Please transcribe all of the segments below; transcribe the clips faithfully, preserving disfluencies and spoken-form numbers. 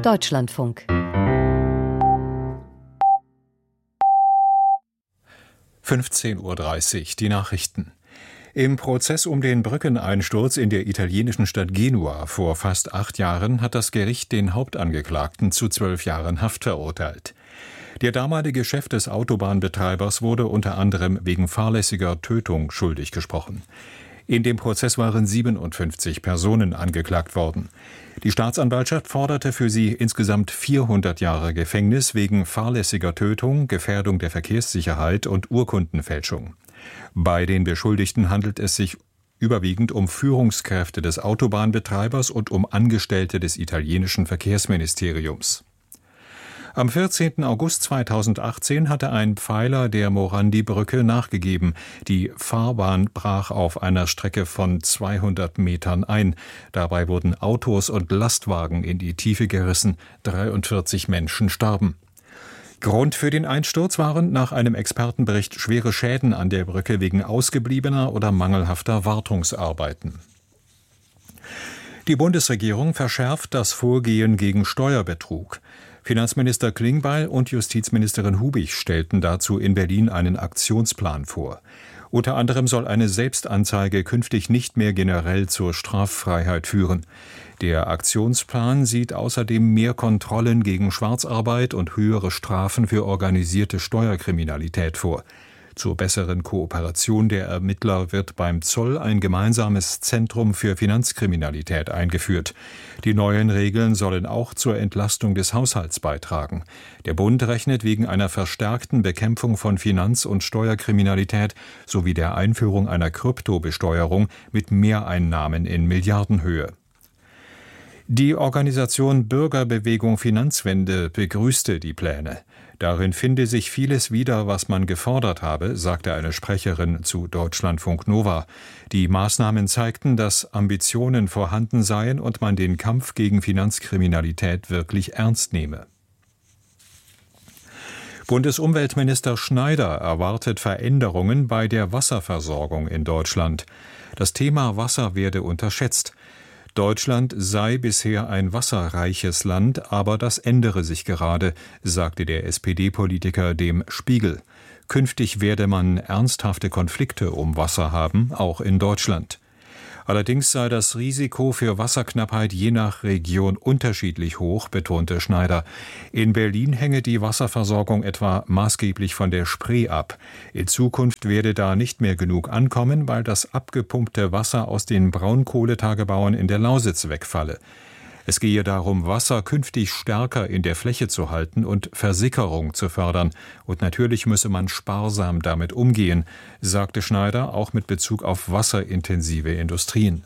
Deutschlandfunk. fünfzehn Uhr dreißig, die Nachrichten. Im Prozess um den Brückeneinsturz in der italienischen Stadt Genua vor fast acht Jahren hat das Gericht den Hauptangeklagten zu zwölf Jahren Haft verurteilt. Der damalige Chef des Autobahnbetreibers wurde unter anderem wegen fahrlässiger Tötung schuldig gesprochen. In dem Prozess waren siebenundfünfzig Personen angeklagt worden. Die Staatsanwaltschaft forderte für sie insgesamt vierhundert Jahre Gefängnis wegen fahrlässiger Tötung, Gefährdung der Verkehrssicherheit und Urkundenfälschung. Bei den Beschuldigten handelt es sich überwiegend um Führungskräfte des Autobahnbetreibers und um Angestellte des italienischen Verkehrsministeriums. Am vierzehnten August zweitausendachtzehn hatte ein Pfeiler der Morandi-Brücke nachgegeben. Die Fahrbahn brach auf einer Strecke von zweihundert Metern ein. Dabei wurden Autos und Lastwagen in die Tiefe gerissen. dreiundvierzig Menschen starben. Grund für den Einsturz waren nach einem Expertenbericht schwere Schäden an der Brücke wegen ausgebliebener oder mangelhafter Wartungsarbeiten. Die Bundesregierung verschärft das Vorgehen gegen Steuerbetrug. Finanzminister Klingbeil und Justizministerin Hubig stellten dazu in Berlin einen Aktionsplan vor. Unter anderem soll eine Selbstanzeige künftig nicht mehr generell zur Straffreiheit führen. Der Aktionsplan sieht außerdem mehr Kontrollen gegen Schwarzarbeit und höhere Strafen für organisierte Steuerkriminalität vor. Zur besseren Kooperation der Ermittler wird beim Zoll ein gemeinsames Zentrum für Finanzkriminalität eingeführt. Die neuen Regeln sollen auch zur Entlastung des Haushalts beitragen. Der Bund rechnet wegen einer verstärkten Bekämpfung von Finanz- und Steuerkriminalität sowie der Einführung einer Kryptobesteuerung mit Mehreinnahmen in Milliardenhöhe. Die Organisation Bürgerbewegung Finanzwende begrüßte die Pläne. Darin finde sich vieles wieder, was man gefordert habe, sagte eine Sprecherin zu Deutschlandfunk Nova. Die Maßnahmen zeigten, dass Ambitionen vorhanden seien und man den Kampf gegen Finanzkriminalität wirklich ernst nehme. Bundesumweltminister Schneider erwartet Veränderungen bei der Wasserversorgung in Deutschland. Das Thema Wasser werde unterschätzt. Deutschland sei bisher ein wasserreiches Land, aber das ändere sich gerade, sagte der S P D-Politiker dem Spiegel. Künftig werde man ernsthafte Konflikte um Wasser haben, auch in Deutschland. Allerdings sei das Risiko für Wasserknappheit je nach Region unterschiedlich hoch, betonte Schneider. In Berlin hänge die Wasserversorgung etwa maßgeblich von der Spree ab. In Zukunft werde da nicht mehr genug ankommen, weil das abgepumpte Wasser aus den Braunkohletagebauen in der Lausitz wegfalle. Es gehe darum, Wasser künftig stärker in der Fläche zu halten und Versickerung zu fördern. Und natürlich müsse man sparsam damit umgehen, sagte Schneider auch mit Bezug auf wasserintensive Industrien.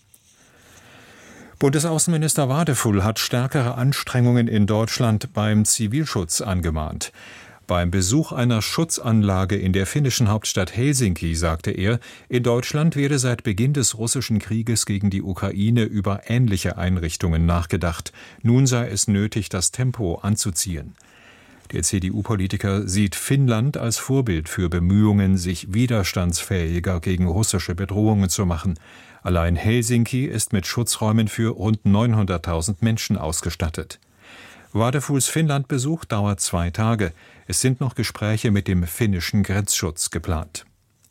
Bundesaußenminister Wadefull hat stärkere Anstrengungen in Deutschland beim Zivilschutz angemahnt. Beim Besuch einer Schutzanlage in der finnischen Hauptstadt Helsinki sagte er, in Deutschland werde seit Beginn des russischen Krieges gegen die Ukraine über ähnliche Einrichtungen nachgedacht. Nun sei es nötig, das Tempo anzuziehen. Der C D U-Politiker sieht Finnland als Vorbild für Bemühungen, sich widerstandsfähiger gegen russische Bedrohungen zu machen. Allein Helsinki ist mit Schutzräumen für rund neunhunderttausend Menschen ausgestattet. Wadefulls Finnlandbesuch dauert zwei Tage. Es sind noch Gespräche mit dem finnischen Grenzschutz geplant.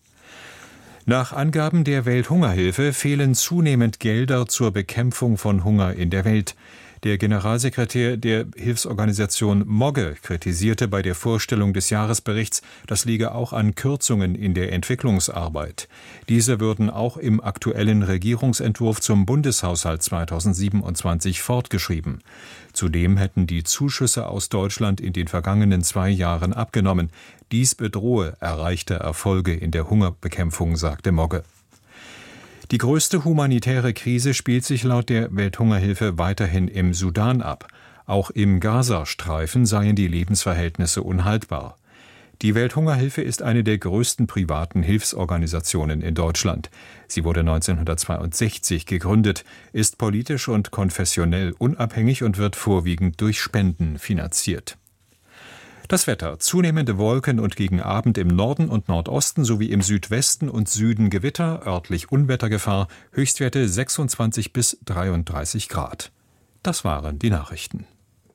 Nach Angaben der Welthungerhilfe fehlen zunehmend Gelder zur Bekämpfung von Hunger in der Welt. Der Generalsekretär der Hilfsorganisation Mogge kritisierte bei der Vorstellung des Jahresberichts, das liege auch an Kürzungen in der Entwicklungsarbeit. Diese würden auch im aktuellen Regierungsentwurf zum Bundeshaushalt zweitausendsiebenundzwanzig fortgeschrieben. Zudem hätten die Zuschüsse aus Deutschland in den vergangenen zwei Jahren abgenommen. Dies bedrohe erreichte Erfolge in der Hungerbekämpfung, sagte Mogge. Die größte humanitäre Krise spielt sich laut der Welthungerhilfe weiterhin im Sudan ab. Auch im Gazastreifen seien die Lebensverhältnisse unhaltbar. Die Welthungerhilfe ist eine der größten privaten Hilfsorganisationen in Deutschland. Sie wurde neunzehnhundertzweiundsechzig gegründet, ist politisch und konfessionell unabhängig und wird vorwiegend durch Spenden finanziert. Das Wetter: zunehmende Wolken und gegen Abend im Norden und Nordosten sowie im Südwesten und Süden Gewitter, örtlich Unwettergefahr, Höchstwerte sechsundzwanzig bis dreiunddreißig Grad. Das waren die Nachrichten.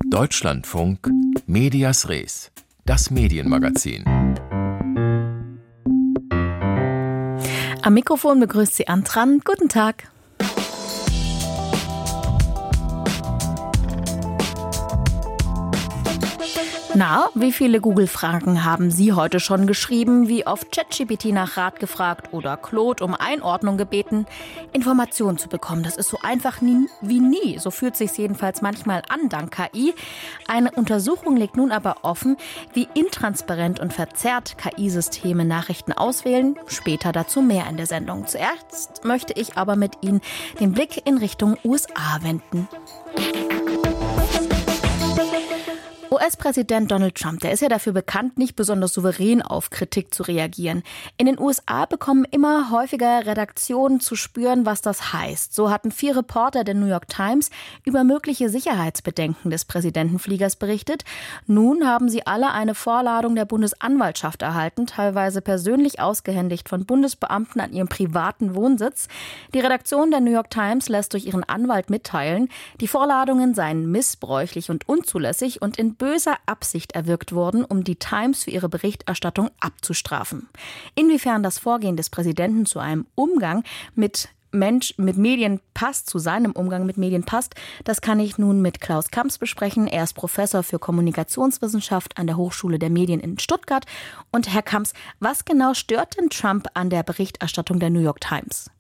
Deutschlandfunk Medias Res, das Medienmagazin. Am Mikrofon begrüßt Sie Antran. Guten Tag. Na, wie viele Google-Fragen haben Sie heute schon geschrieben? Wie oft ChatGPT nach Rat gefragt oder Claude um Einordnung gebeten? Informationen zu bekommen, das ist so einfach nie, wie nie. So fühlt sich's jedenfalls manchmal an, dank K I. Eine Untersuchung legt nun aber offen, wie intransparent und verzerrt K I-Systeme Nachrichten auswählen. Später dazu mehr in der Sendung. Zuerst möchte ich aber mit Ihnen den Blick in Richtung U S A wenden. U S-Präsident Donald Trump, der ist ja dafür bekannt, nicht besonders souverän auf Kritik zu reagieren. In den U S A bekommen immer häufiger Redaktionen zu spüren, was das heißt. So hatten vier Reporter der New York Times über mögliche Sicherheitsbedenken des Präsidentenfliegers berichtet. Nun haben sie alle eine Vorladung der Bundesanwaltschaft erhalten, teilweise persönlich ausgehändigt von Bundesbeamten an ihrem privaten Wohnsitz. Die Redaktion der New York Times lässt durch ihren Anwalt mitteilen, die Vorladungen seien missbräuchlich und unzulässig und in böser Absicht erwirkt worden, um die Times für ihre Berichterstattung abzustrafen. Inwiefern das Vorgehen des Präsidenten zu einem Umgang mit Mensch, mit Medien passt, zu seinem Umgang mit Medien passt, das kann ich nun mit Klaus Kamps besprechen. Er ist Professor für Kommunikationswissenschaft an der Hochschule der Medien in Stuttgart. Und Herr Kamps, was genau stört denn Trump an der Berichterstattung der New York Times?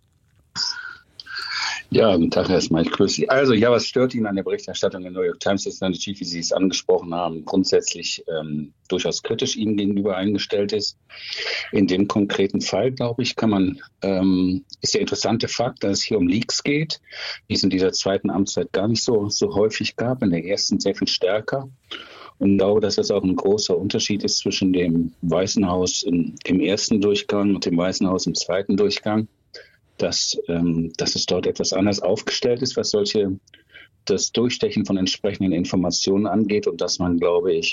Ja, guten Tag erstmal, ich grüße Sie. Also ja, was stört ihn an der Berichterstattung der New York Times, ist natürlich, wie Sie es angesprochen haben, grundsätzlich ähm, durchaus kritisch ihm gegenüber eingestellt ist. In dem konkreten Fall, glaube ich, kann man, ähm, ist der interessante Fakt, dass es hier um Leaks geht, die es in dieser zweiten Amtszeit gar nicht so, so häufig gab, in der ersten sehr viel stärker. Und ich glaube, dass das auch ein großer Unterschied ist zwischen dem Weißen Haus im, im ersten Durchgang und dem Weißen Haus im zweiten Durchgang. Dass, ähm, dass es dort etwas anders aufgestellt ist, was solche das Durchstechen von entsprechenden Informationen angeht und dass man, glaube ich,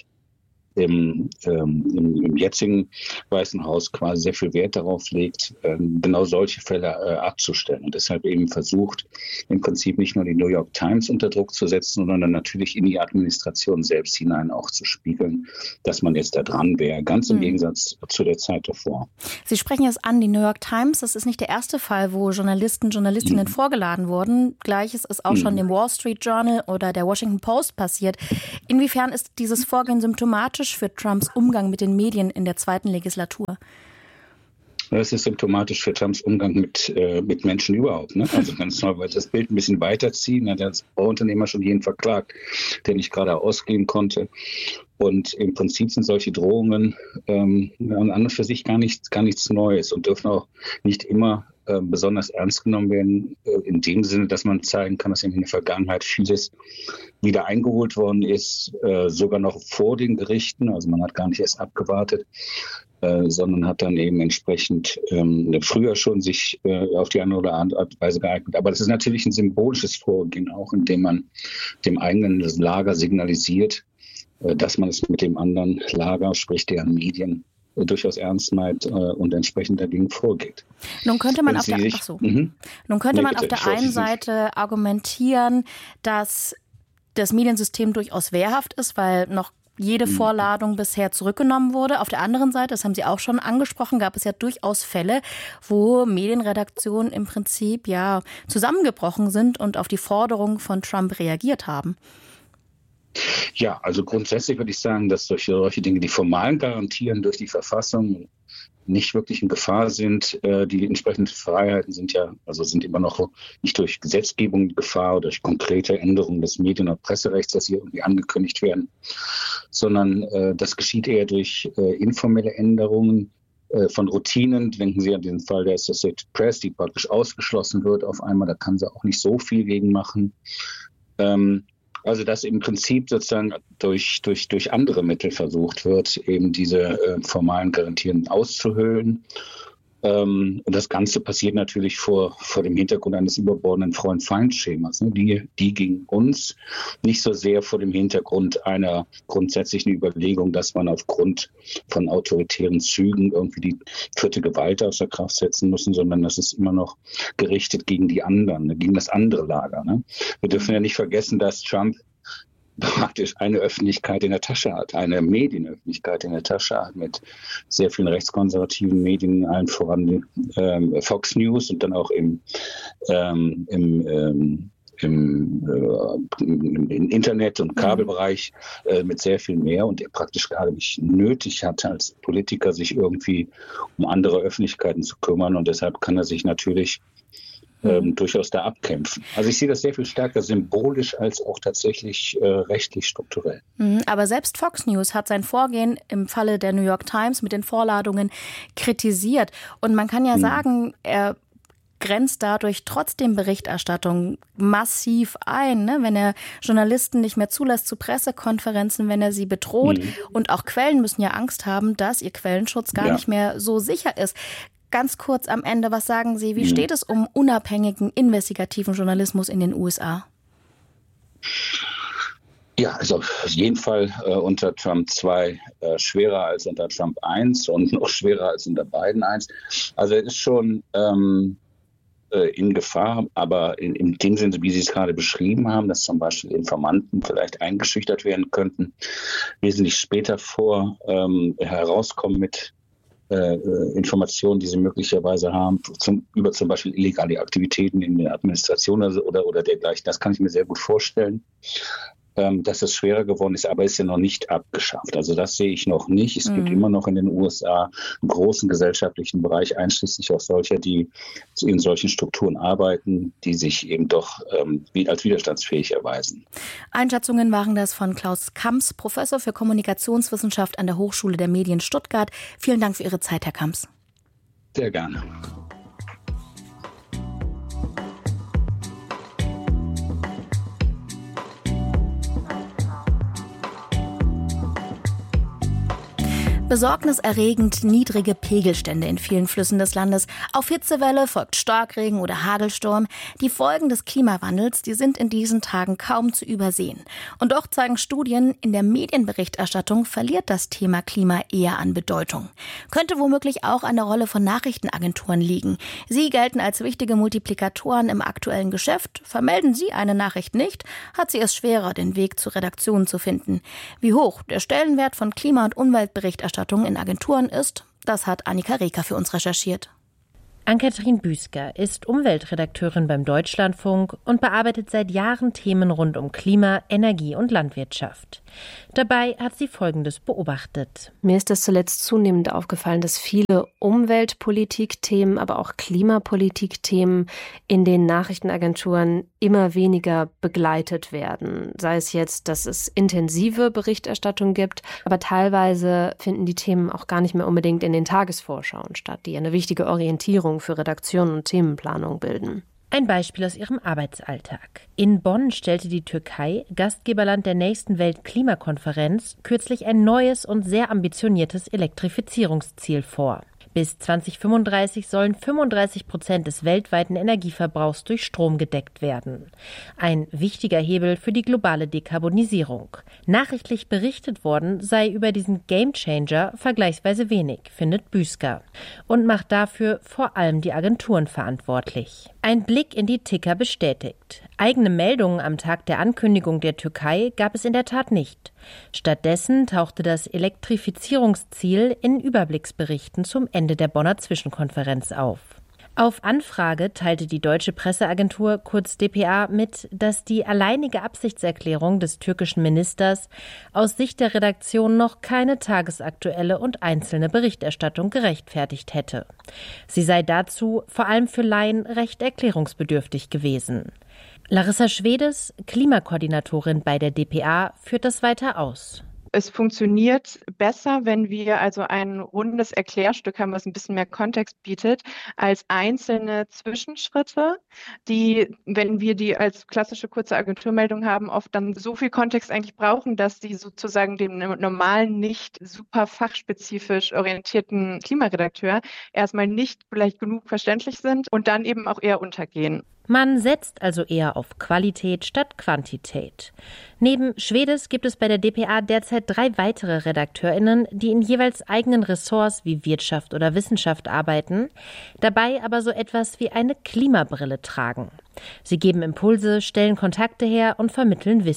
im, ähm, im, im jetzigen Weißen Haus quasi sehr viel Wert darauf legt, ähm, genau solche Fälle äh, abzustellen und deshalb eben versucht, im Prinzip nicht nur die New York Times unter Druck zu setzen, sondern dann natürlich in die Administration selbst hinein auch zu spiegeln, dass man jetzt da dran wäre, ganz im mhm. Gegensatz zu der Zeit davor. Sie sprechen es an, die New York Times, das ist nicht der erste Fall, wo Journalisten, Journalistinnen mhm. vorgeladen wurden. Gleiches ist auch mhm. schon dem Wall Street Journal oder der Washington Post passiert. Inwiefern ist dieses Vorgehen symptomatisch für Trumps Umgang mit den Medien in der zweiten Legislatur? Das ist symptomatisch für Trumps Umgang mit, äh, mit Menschen überhaupt. Ne? Also ganz neu, weil das Bild ein bisschen weiterziehen. Er hat als Bauunternehmer schon jeden verklagt, der nicht gerade ausgehen konnte. Und im Prinzip sind solche Drohungen ähm, an und für sich gar nichts, gar nichts Neues und dürfen auch nicht immer äh, besonders ernst genommen werden, äh, in dem Sinne, dass man zeigen kann, dass in der Vergangenheit vieles wieder eingeholt worden ist, äh, sogar noch vor den Gerichten. Also man hat gar nicht erst abgewartet, äh, sondern hat dann eben entsprechend ähm, früher schon sich äh, auf die eine oder andere Art und Weise geeignet. Aber das ist natürlich ein symbolisches Vorgehen, auch indem man dem eigenen Lager signalisiert, dass man es mit dem anderen Lager, sprich deren Medien, durchaus ernst meint äh, und entsprechend dagegen vorgeht. Nun könnte man auf der, ach so. mhm. Nun könnte nee, man bitte, auf der einen Seite argumentieren, dass das Mediensystem durchaus wehrhaft ist, weil noch jede Vorladung bisher zurückgenommen wurde. Auf der anderen Seite, das haben Sie auch schon angesprochen, gab es ja durchaus Fälle, wo Medienredaktionen im Prinzip ja zusammengebrochen sind und auf die Forderungen von Trump reagiert haben. Ja, also grundsätzlich würde ich sagen, dass solche, solche Dinge, die formalen Garantien durch die Verfassung nicht wirklich in Gefahr sind. Äh, die entsprechenden Freiheiten sind ja, also sind immer noch nicht durch Gesetzgebung in Gefahr oder durch konkrete Änderungen des Medien- und Presserechts, dass sie irgendwie angekündigt werden, sondern äh, das geschieht eher durch äh, informelle Änderungen äh, von Routinen. Denken Sie an den Fall der Associated Press, die praktisch ausgeschlossen wird auf einmal. Da kann sie auch nicht so viel gegen machen. Ähm, Also dass im Prinzip sozusagen durch, durch, durch andere Mittel versucht wird, eben diese äh, formalen Garantien auszuhöhlen. Ähm, und das Ganze passiert natürlich vor, vor dem Hintergrund eines überbordenden Freund-Feind-Schemas. Ne? Die, die gegen uns, nicht so sehr vor dem Hintergrund einer grundsätzlichen Überlegung, dass man aufgrund von autoritären Zügen irgendwie die vierte Gewalt außer Kraft setzen müssen, sondern das ist immer noch gerichtet gegen die anderen, gegen das andere Lager. Ne? Wir dürfen ja nicht vergessen, dass Trump praktisch eine Öffentlichkeit in der Tasche hat, eine Medienöffentlichkeit in der Tasche hat mit sehr vielen rechtskonservativen Medien, allen voran ähm, Fox News und dann auch im, ähm, im ähm, Im, äh, im Internet- und Kabelbereich äh, mit sehr viel mehr und der praktisch gar nicht nötig hat, als Politiker sich irgendwie um andere Öffentlichkeiten zu kümmern und deshalb kann er sich natürlich ähm, durchaus da abkämpfen. Also ich sehe das sehr viel stärker symbolisch als auch tatsächlich äh, rechtlich strukturell. Aber selbst Fox News hat sein Vorgehen im Falle der New York Times mit den Vorladungen kritisiert und man kann ja mhm. sagen, er grenzt dadurch trotzdem Berichterstattung massiv ein, ne? Wenn er Journalisten nicht mehr zulässt zu Pressekonferenzen, wenn er sie bedroht. Mhm. Und auch Quellen müssen ja Angst haben, dass ihr Quellenschutz gar ja. nicht mehr so sicher ist. Ganz kurz am Ende, was sagen Sie, wie mhm. steht es um unabhängigen, investigativen Journalismus in den U S A? Ja, also auf jeden Fall äh, unter Trump zwei äh, schwerer als unter Trump eins und noch schwerer als unter Biden eins. Also es ist schon ähm, in Gefahr, aber in, in dem Sinne, wie Sie es gerade beschrieben haben, dass zum Beispiel Informanten vielleicht eingeschüchtert werden könnten, wesentlich später vor ähm, herauskommen mit äh, Informationen, die sie möglicherweise haben, zum, über zum Beispiel illegale Aktivitäten in der Administration oder, oder, oder dergleichen. Das kann ich mir sehr gut vorstellen. Dass es schwerer geworden ist, aber ist ja noch nicht abgeschafft. Also das sehe ich noch nicht. Es mhm. gibt immer noch in den U S A einen großen gesellschaftlichen Bereich, einschließlich auch solcher, die in solchen Strukturen arbeiten, die sich eben doch ähm, als widerstandsfähig erweisen. Einschätzungen waren das von Klaus Kamps, Professor für Kommunikationswissenschaft an der Hochschule der Medien Stuttgart. Vielen Dank für Ihre Zeit, Herr Kamps. Sehr gerne. Besorgniserregend niedrige Pegelstände in vielen Flüssen des Landes. Auf Hitzewelle folgt Starkregen oder Hagelsturm. Die Folgen des Klimawandels, die sind in diesen Tagen kaum zu übersehen. Und doch zeigen Studien, in der Medienberichterstattung verliert das Thema Klima eher an Bedeutung. Könnte womöglich auch an der Rolle von Nachrichtenagenturen liegen. Sie gelten als wichtige Multiplikatoren im aktuellen Geschäft. Vermelden Sie eine Nachricht nicht, hat sie es schwerer, den Weg zur Redaktion zu finden. Wie hoch der Stellenwert von Klima- und Umweltberichterstattung in Agenturen ist, das hat Annika Reker für uns recherchiert. Ann-Kathrin Büsker ist Umweltredakteurin beim Deutschlandfunk und bearbeitet seit Jahren Themen rund um Klima, Energie und Landwirtschaft. Dabei hat sie Folgendes beobachtet. Mir ist es zuletzt zunehmend aufgefallen, dass viele Umweltpolitikthemen, aber auch Klimapolitikthemen in den Nachrichtenagenturen immer weniger begleitet werden. Sei es jetzt, dass es intensive Berichterstattung gibt, aber teilweise finden die Themen auch gar nicht mehr unbedingt in den Tagesvorschauen statt, die eine wichtige Orientierung für Redaktion und Themenplanung bilden. Ein Beispiel aus ihrem Arbeitsalltag. In Bonn stellte die Türkei, Gastgeberland der nächsten Weltklimakonferenz, kürzlich ein neues und sehr ambitioniertes Elektrifizierungsziel vor. Bis zwanzig fünfunddreißig sollen fünfunddreißig Prozent des weltweiten Energieverbrauchs durch Strom gedeckt werden. Ein wichtiger Hebel für die globale Dekarbonisierung. Nachrichtlich berichtet worden sei über diesen Gamechanger vergleichsweise wenig, findet Büsker. Und macht dafür vor allem die Agenturen verantwortlich. Ein Blick in die Ticker bestätigt. Eigene Meldungen am Tag der Ankündigung der Türkei gab es in der Tat nicht. Stattdessen tauchte das Elektrifizierungsziel in Überblicksberichten zum Ende der Bonner Zwischenkonferenz auf. Auf Anfrage teilte die deutsche Presseagentur, kurz D P A, mit, dass die alleinige Absichtserklärung des türkischen Ministers aus Sicht der Redaktion noch keine tagesaktuelle und einzelne Berichterstattung gerechtfertigt hätte. Sie sei dazu vor allem für Laien recht erklärungsbedürftig gewesen. Larissa Schwedes, Klimakoordinatorin bei der D P A, führt das weiter aus. Es funktioniert besser, wenn wir also ein rundes Erklärstück haben, was ein bisschen mehr Kontext bietet, als einzelne Zwischenschritte, die, wenn wir die als klassische kurze Agenturmeldung haben, oft dann so viel Kontext eigentlich brauchen, dass die sozusagen dem normalen, nicht super fachspezifisch orientierten Klimaredakteur erstmal nicht vielleicht genug verständlich sind und dann eben auch eher untergehen. Man setzt also eher auf Qualität statt Quantität. Neben Schwedes gibt es bei der D P A derzeit drei weitere RedakteurInnen, die in jeweils eigenen Ressorts wie Wirtschaft oder Wissenschaft arbeiten, dabei aber so etwas wie eine Klimabrille tragen. Sie geben Impulse, stellen Kontakte her und vermitteln Wissen.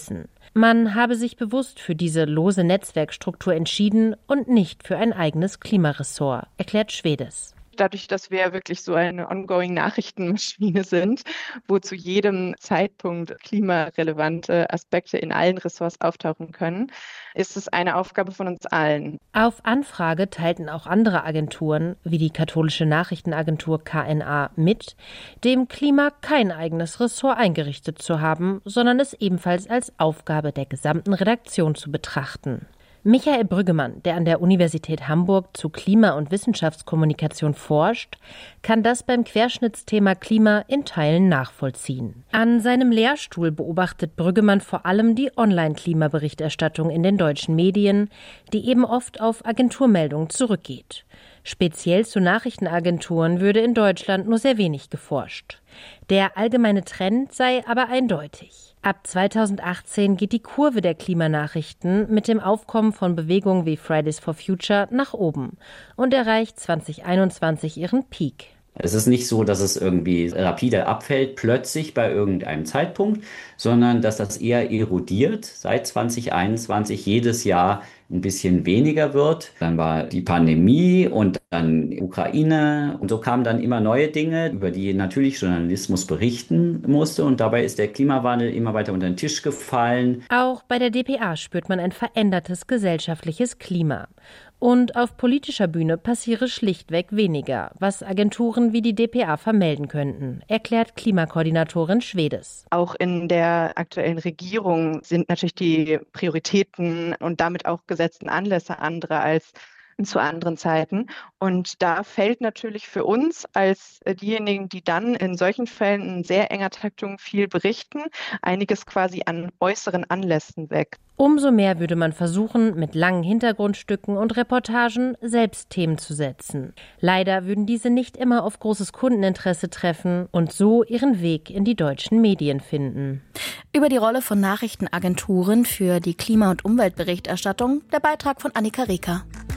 Man habe sich bewusst für diese lose Netzwerkstruktur entschieden und nicht für ein eigenes Klimaressort, erklärt Schwedes. Dadurch, dass wir wirklich so eine ongoing Nachrichtenmaschine sind, wo zu jedem Zeitpunkt klimarelevante Aspekte in allen Ressorts auftauchen können, ist es eine Aufgabe von uns allen. Auf Anfrage teilten auch andere Agenturen, wie die katholische Nachrichtenagentur K N A, mit, dem Klima kein eigenes Ressort eingerichtet zu haben, sondern es ebenfalls als Aufgabe der gesamten Redaktion zu betrachten. Michael Brüggemann, der an der Universität Hamburg zu Klima- und Wissenschaftskommunikation forscht, kann das beim Querschnittsthema Klima in Teilen nachvollziehen. An seinem Lehrstuhl beobachtet Brüggemann vor allem die Online-Klimaberichterstattung in den deutschen Medien, die eben oft auf Agenturmeldungen zurückgeht. Speziell zu Nachrichtenagenturen würde in Deutschland nur sehr wenig geforscht. Der allgemeine Trend sei aber eindeutig. Ab zweitausendachtzehn geht die Kurve der Klimanachrichten mit dem Aufkommen von Bewegungen wie Fridays for Future nach oben und erreicht zweitausendeinundzwanzig ihren Peak. Es ist nicht so, dass es irgendwie rapide abfällt, plötzlich bei irgendeinem Zeitpunkt, sondern dass das eher erodiert, seit zweitausendeinundzwanzig jedes Jahr ein bisschen weniger wird. Dann war die Pandemie und dann Ukraine und so kamen dann immer neue Dinge, über die natürlich Journalismus berichten musste und dabei ist der Klimawandel immer weiter unter den Tisch gefallen. Auch bei der D P A spürt man ein verändertes gesellschaftliches Klima. Und auf politischer Bühne passiere schlichtweg weniger, was Agenturen wie die D P A vermelden könnten, erklärt Klimakoordinatorin Schwedes. Auch in der aktuellen Regierung sind natürlich die Prioritäten und damit auch gesetzten Anlässe andere als zu anderen Zeiten. Und da fällt natürlich für uns als diejenigen, die dann in solchen Fällen in sehr enger Taktung viel berichten, einiges quasi an äußeren Anlässen weg. Umso mehr würde man versuchen, mit langen Hintergrundstücken und Reportagen selbst Themen zu setzen. Leider würden diese nicht immer auf großes Kundeninteresse treffen und so ihren Weg in die deutschen Medien finden. Über die Rolle von Nachrichtenagenturen für die Klima- und Umweltberichterstattung der Beitrag von Annika Reker.